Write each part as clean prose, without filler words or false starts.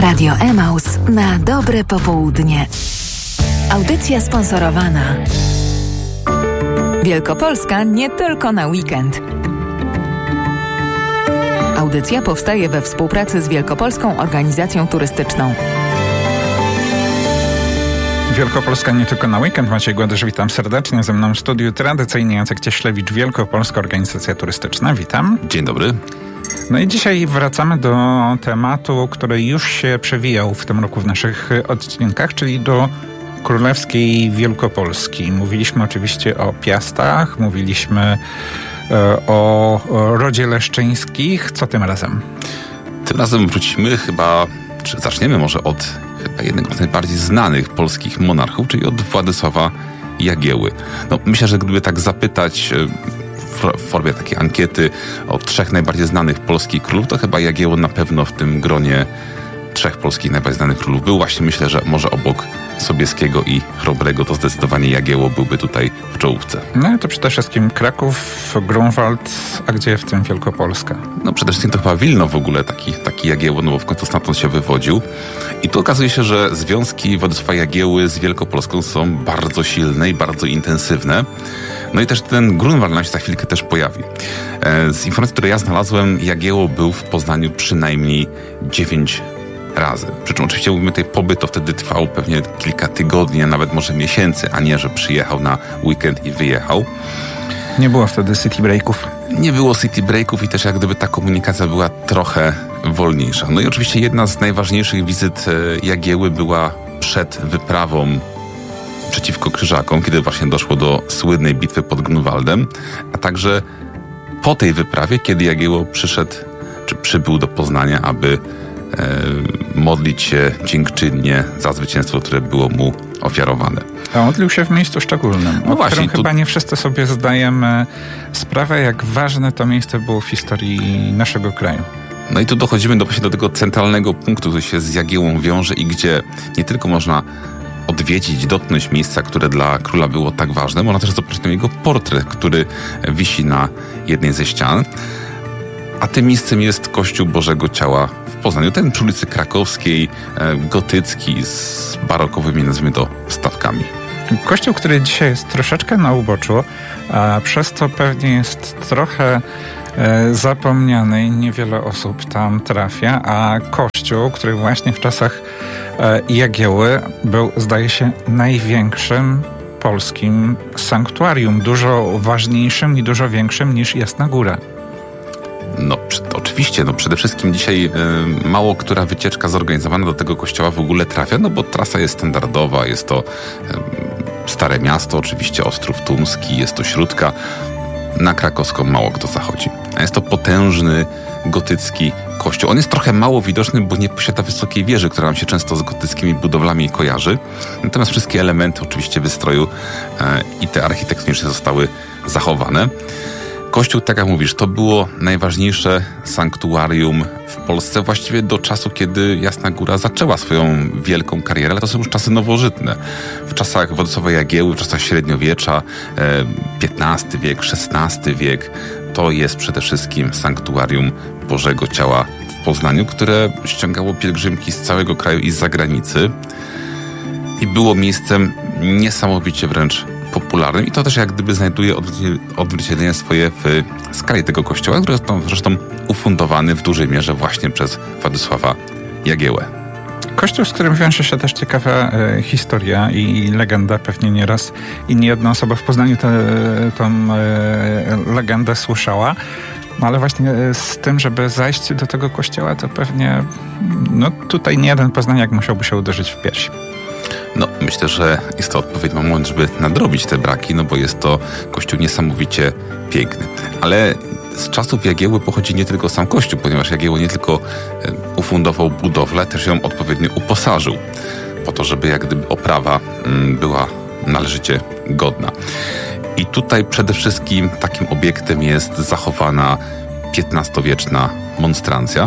Radio Emaus na dobre popołudnie. Audycja sponsorowana. Wielkopolska nie tylko na weekend. Audycja powstaje we współpracy z Wielkopolską Organizacją Turystyczną. Wielkopolska nie tylko na weekend. Maciej Głodysz, witam serdecznie. Ze mną w studiu tradycyjnie Jacek Cieślewicz, Wielkopolska Organizacja Turystyczna. Witam. Dzień dobry. No i dzisiaj wracamy do tematu, który już się przewijał w tym roku w naszych odcinkach, czyli do Królewskiej Wielkopolski. Mówiliśmy oczywiście o Piastach, mówiliśmy o rodzie Leszczyńskich. Co tym razem? Tym razem wrócimy czy zaczniemy może od jednego z najbardziej znanych polskich monarchów, czyli od Władysława Jagieły. No, myślę, że gdyby tak zapytać w formie takiej ankiety o 3 najbardziej znanych polskich królów, to chyba Jagiełło na pewno w tym gronie 3 polskich najbardziej znanych królów był. Właśnie myślę, że może obok Sobieskiego i Chrobrego to zdecydowanie Jagiełło byłby tutaj w czołówce. No to przede wszystkim Kraków, Grunwald, a gdzie w tym Wielkopolska? No przede wszystkim to chyba Wilno w ogóle, taki Jagiełło, no bo w końcu stamtąd się wywodził. I tu okazuje się, że związki Władysława Jagieły z Wielkopolską są bardzo silne i bardzo intensywne. No i też ten Grunwald nam się za chwilkę też pojawi. Z informacji, które ja znalazłem, Jagiełło był w Poznaniu przynajmniej 9 razy. Przy czym oczywiście mówimy, tej pobyt to wtedy trwał pewnie kilka tygodni, a nawet może miesięcy, a nie, że przyjechał na weekend i wyjechał. Nie było wtedy city breaków. Nie było city breaków i też jak gdyby ta komunikacja była trochę wolniejsza. No i oczywiście jedna z najważniejszych wizyt Jagieły była przed wyprawą przeciwko Krzyżakom, kiedy właśnie doszło do słynnej bitwy pod Grunwaldem, a także po tej wyprawie, kiedy Jagiełło przybył do Poznania, aby modlić się dziękczynnie za zwycięstwo, które było mu ofiarowane. A modlił się w miejscu szczególnym, no właśnie, chyba nie wszyscy sobie zdajemy sprawę, jak ważne to miejsce było w historii naszego kraju. No i tu dochodzimy do tego centralnego punktu, który się z Jagiełłą wiąże i gdzie nie tylko można odwiedzić, dotknąć miejsca, które dla króla było tak ważne, można też zobaczyć jego portret, który wisi na jednej ze ścian. A tym miejscem jest Kościół Bożego Ciała w Poznaniu. Ten przy ulicy Krakowskiej, gotycki, z barokowymi, nazwijmy to, wstawkami. Kościół, który dzisiaj jest troszeczkę na uboczu, a przez to pewnie jest trochę zapomniany i niewiele osób tam trafia, a kościół, który właśnie w czasach Jagieły był, zdaje się, największym polskim sanktuarium, dużo ważniejszym i dużo większym niż Jasna Góra. No oczywiście, przede wszystkim dzisiaj mało która wycieczka zorganizowana do tego kościoła w ogóle trafia, no bo trasa jest standardowa, jest to Stare Miasto, oczywiście Ostrów Tumski, jest to Śródka. Na Krakowską mało kto zachodzi. A jest to potężny, gotycki kościół. On jest trochę mało widoczny, bo nie posiada wysokiej wieży, która nam się często z gotyckimi budowlami kojarzy. Natomiast wszystkie elementy oczywiście wystroju i te architektoniczne zostały zachowane. Kościół, tak jak mówisz, to było najważniejsze sanktuarium w Polsce właściwie do czasu, kiedy Jasna Góra zaczęła swoją wielką karierę, ale to są już czasy nowożytne. W czasach Władysława Jagieły, w czasach średniowiecza, XV wiek, XVI wiek, to jest przede wszystkim sanktuarium Bożego Ciała w Poznaniu, które ściągało pielgrzymki z całego kraju i z zagranicy i było miejscem niesamowicie wręcz popularnym i to też jak gdyby znajduje odzwierciedlenie swoje w skali tego kościoła, który jest zresztą ufundowany w dużej mierze właśnie przez Władysława Jagiełłę. Kościół, z którym wiąże się też ciekawa historia i legenda. Pewnie nieraz i nie jedna osoba w Poznaniu tą legendę słyszała. No ale właśnie z tym, żeby zajść do tego kościoła, to pewnie tutaj nie jeden poznaniak musiałby się uderzyć w piersi. No, myślę, że jest to odpowiedni moment, żeby nadrobić te braki, bo jest to kościół niesamowicie piękny. Ale z czasów Jagiełły pochodzi nie tylko sam kościół, ponieważ Jagiełło nie tylko ufundował budowlę, też ją odpowiednio uposażył, po to, żeby jak gdyby oprawa była należycie godna. I tutaj przede wszystkim takim obiektem jest zachowana XV-wieczna monstrancja.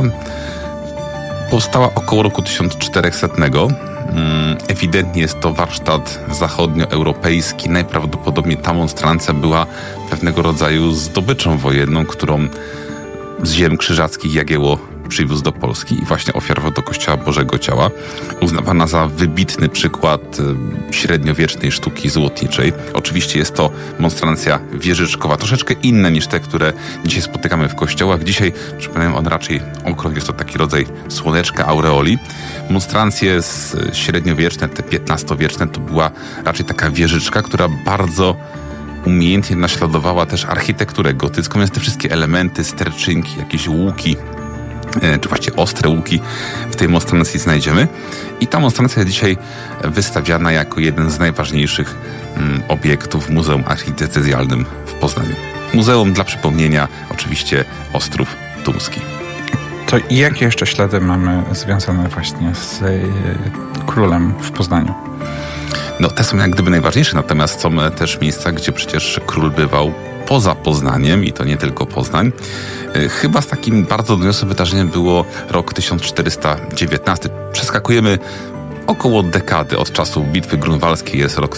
Powstała około roku 1400. Ewidentnie jest to warsztat zachodnioeuropejski. Najprawdopodobniej ta monstrancja była pewnego rodzaju zdobyczą wojenną, którą z ziem krzyżackich Jagiełło przywiózł do Polski i właśnie ofiarował do Kościoła Bożego Ciała. Uznawana za wybitny przykład średniowiecznej sztuki złotniczej. Oczywiście jest to monstrancja wieżyczkowa, troszeczkę inna niż te, które dzisiaj spotykamy w kościołach. Dzisiaj przypominają on raczej okrąg, jest to taki rodzaj słoneczka, aureoli. Monstrancje średniowieczne, te XV-wieczne, to była raczej taka wieżyczka, która bardzo umiejętnie naśladowała też architekturę gotycką, więc te wszystkie elementy, sterczynki, jakieś łuki, czy właściwie ostre łuki w tej monstrancji znajdziemy. I ta monstrancja jest dzisiaj wystawiana jako jeden z najważniejszych obiektów w Muzeum Archidiecezjalnym w Poznaniu. Muzeum, dla przypomnienia, oczywiście Ostrów Tumski. To jakie jeszcze ślady mamy związane właśnie z królem w Poznaniu? No, te są jak gdyby najważniejsze, natomiast są też miejsca, gdzie przecież król bywał poza Poznaniem i to nie tylko Poznań. Chyba z takim bardzo doniosłym wydarzeniem było rok 1419. Przeskakujemy około dekady od czasu bitwy grunwaldzkiej, jest rok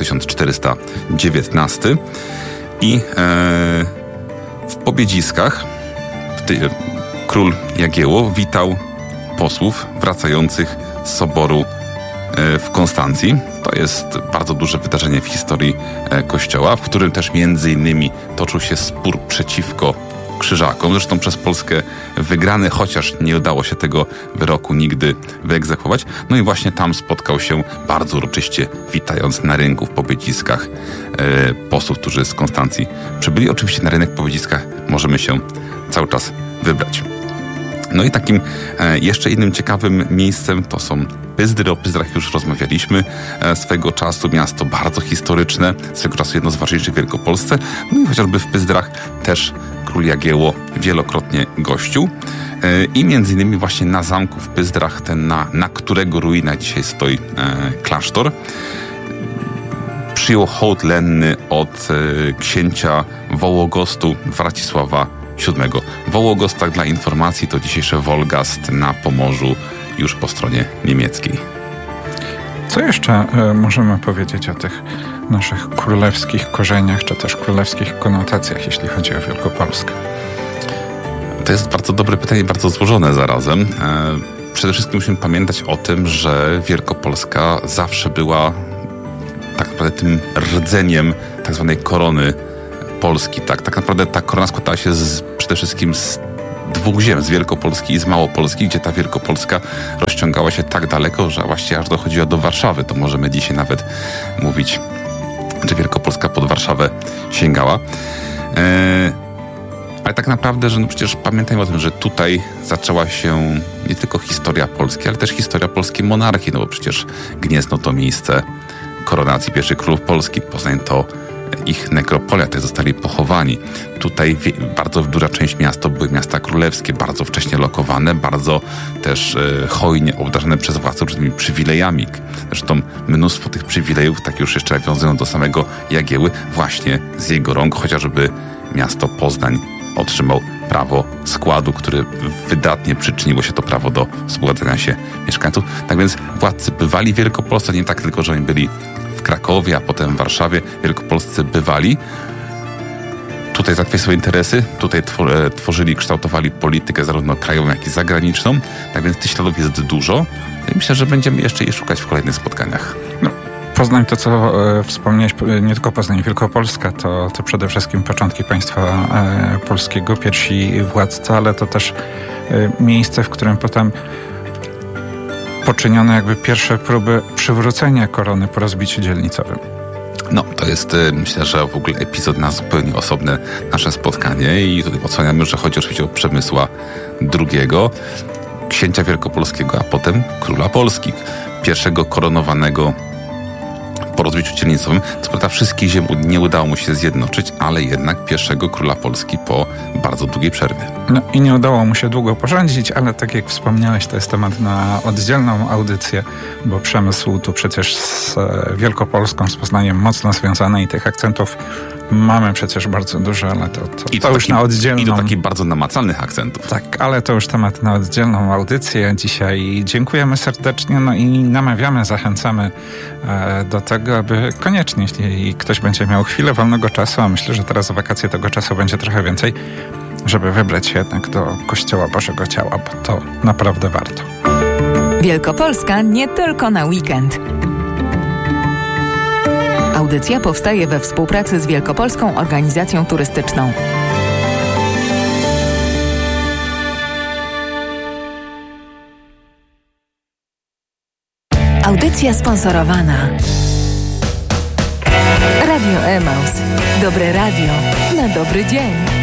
1419 i w Pobiedziskach król Jagiełło witał posłów wracających z soboru w Konstancji. To jest bardzo duże wydarzenie w historii Kościoła, w którym też między innymi toczył się spór przeciwko krzyżakom, zresztą przez Polskę wygrany, chociaż nie udało się tego wyroku nigdy wyegzekwować. No i właśnie tam spotkał się bardzo uroczyście, witając na rynku w Pobiedziskach posłów, którzy z Konstancji przybyli. Oczywiście na rynek w Pobiedziskach możemy się cały czas wybrać. No i takim jeszcze innym ciekawym miejscem to są Pyzdry. O Pyzdrach już rozmawialiśmy swego czasu. Miasto bardzo historyczne, swego czasu jedno z ważniejszych w Wielkopolsce. No i chociażby w Pyzdrach też król Jagiełło wielokrotnie gościł. I między innymi właśnie na zamku w Pyzdrach, ten na którego ruinach dzisiaj stoi klasztor, przyjął hołd lenny od księcia Wołogostu Wracisława VII. Wołogost, tak dla informacji, to dzisiejszy Wolgast na Pomorzu, już po stronie niemieckiej. Co jeszcze możemy powiedzieć o tych naszych królewskich korzeniach, czy też królewskich konotacjach, jeśli chodzi o Wielkopolskę? To jest bardzo dobre pytanie, bardzo złożone zarazem. Przede wszystkim musimy pamiętać o tym, że Wielkopolska zawsze była tak naprawdę tym rdzeniem tak zwanej korony Polski. Tak naprawdę ta korona składała się przede wszystkim z dwóch ziem, z Wielkopolski i z Małopolski, gdzie ta Wielkopolska rozciągała się tak daleko, że właściwie aż dochodziła do Warszawy. To możemy dzisiaj nawet mówić, że Wielkopolska pod Warszawę sięgała. Ale tak naprawdę, że no przecież pamiętajmy o tym, że tutaj zaczęła się nie tylko historia Polski, ale też historia polskiej monarchii, no bo przecież Gniezno to miejsce koronacji pierwszych królów Polski, Poznań to ich nekropolia, tutaj zostali pochowani. Tutaj bardzo duża część miast to były miasta królewskie, bardzo wcześnie lokowane, bardzo też hojnie obdarzone przez władców różnymi przywilejami. Zresztą mnóstwo tych przywilejów, tak już jeszcze nawiązują do samego Jagieły, właśnie z jego rąk, chociażby miasto Poznań otrzymał prawo składu, które wydatnie przyczyniło się to prawo do zgładzenia się mieszkańców. Tak więc władcy bywali w Wielkopolsce, nie tak tylko, że oni byli w Krakowie, a potem w Warszawie. Wielkopolscy bywali. Tutaj załatwiali swoje interesy, tutaj tworzyli, kształtowali politykę zarówno krajową, jak i zagraniczną. Tak więc tych śladów jest dużo. I myślę, że będziemy jeszcze je szukać w kolejnych spotkaniach. No. Poznań, to co wspomniałeś, nie tylko Poznań, Wielkopolska, to przede wszystkim początki państwa polskiego, pierwsi władcy, ale to też miejsce, w którym potem poczyniono jakby pierwsze próby przywrócenia korony po rozbiciu dzielnicowym. No, to jest, myślę, że w ogóle epizod na zupełnie osobne nasze spotkanie i tutaj odsłaniamy, że chodzi oczywiście o Przemysła II, księcia wielkopolskiego, a potem króla Polski, pierwszego koronowanego po rozbiciu dzielnicowym. Co prawda wszystkich ziem nie udało mu się zjednoczyć, ale jednak pierwszego króla Polski po bardzo długiej przerwie. No i nie udało mu się długo porządzić, ale tak jak wspomniałeś, to jest temat na oddzielną audycję, bo Przemysł tu przecież z Wielkopolską, z Poznaniem mocno związany i tych akcentów mamy przecież bardzo dużo, ale to już na oddzielną... I do takich bardzo namacalnych akcentów. Tak, ale to już temat na oddzielną audycję. Dzisiaj dziękujemy serdecznie, no i namawiamy, zachęcamy do tego, aby koniecznie, jeśli ktoś będzie miał chwilę wolnego czasu, a myślę, że teraz w wakacje tego czasu będzie trochę więcej, żeby wybrać się jednak do Kościoła Bożego Ciała, bo to naprawdę warto. Wielkopolska nie tylko na weekend. Audycja powstaje we współpracy z Wielkopolską Organizacją Turystyczną. Audycja sponsorowana. Radio Emaus. Dobre radio na dobry dzień.